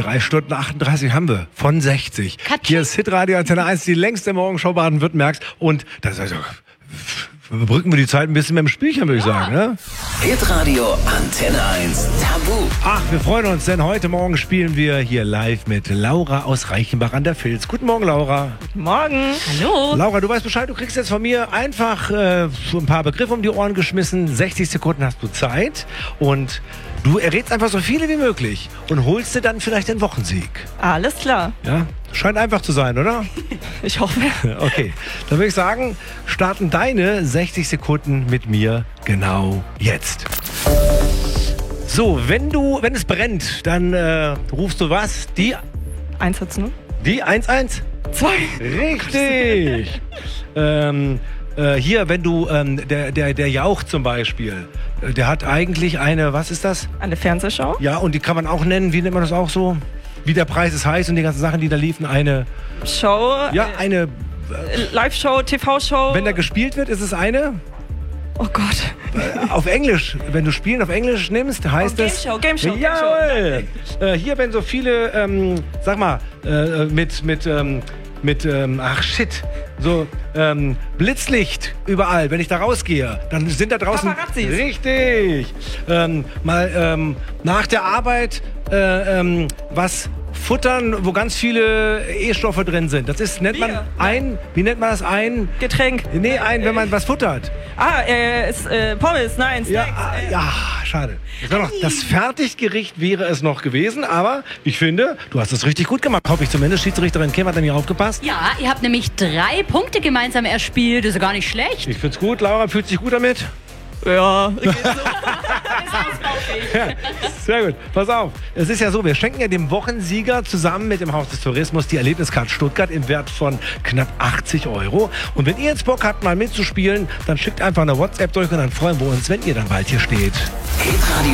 3 Stunden 38 haben wir von 60. Katsching. Hier ist Hitradio Antenne 1, die längste Morgenshow Baden-Württembergs. Und das ist also, überbrücken wir die Zeit ein bisschen mit dem Spielchen, würde ich sagen. Ne? Hitradio Antenne 1 Tabu. Ach, wir freuen uns, denn heute Morgen spielen wir hier live mit Laura aus Reichenbach an der Vils. Guten Morgen, Laura. Guten Morgen. Hallo. Laura, du weißt Bescheid, du kriegst jetzt von mir einfach so ein paar Begriffe um die Ohren geschmissen. 60 Sekunden hast du Zeit und du errätst einfach so viele wie möglich und holst dir dann vielleicht den Wochensieg. Alles klar. Ja, scheint einfach zu sein, oder? Ich hoffe. Okay, dann würde ich sagen, starten deine 60 Sekunden mit mir genau jetzt. So, wenn es brennt, dann rufst du was? Die 1-1. Die 1-1? 2. Richtig. Hier, wenn du, der Jauch zum Beispiel, der hat eigentlich eine, was ist das? Eine Fernsehshow. Ja, und die kann man auch nennen, wie nennt man das auch so? Wie der Preis ist heiß und die ganzen Sachen, die da liefen, eine... Show. Ja, eine... Live-Show, TV-Show. Wenn da gespielt wird, ist es eine... Oh Gott. Auf Englisch, wenn du Spielen auf Englisch nimmst, heißt es... Game Show. Jawohl! Hier, wenn so viele, sag mal, so Blitzlicht überall. Wenn ich da rausgehe, dann sind da draußen... Paparazzis. Richtig! Nach der Arbeit was futtern, wo ganz viele E-Stoffe drin sind. Das ist, nennt man wie nennt man das? Ein Getränk. Nee, wenn man was futtert. Pommes, nein, Ja, Snacks. Schade. Das Fertiggericht wäre es noch gewesen, aber ich finde, du hast es richtig gut gemacht. Hoffe ich zumindest. Schiedsrichterin Kim hat nämlich aufgepasst. Ja, ihr habt nämlich 3 Punkte gemeinsam erspielt. Das ist gar nicht schlecht. Ich find's gut. Laura fühlt sich gut damit? Ja. Ja, sehr gut. Pass auf. Es ist ja so, wir schenken ja dem Wochensieger zusammen mit dem Haus des Tourismus die Erlebniskarte Stuttgart im Wert von knapp 80 €. Und wenn ihr jetzt Bock habt, mal mitzuspielen, dann schickt einfach eine WhatsApp durch und dann freuen wir uns, wenn ihr dann bald hier steht. Hitradio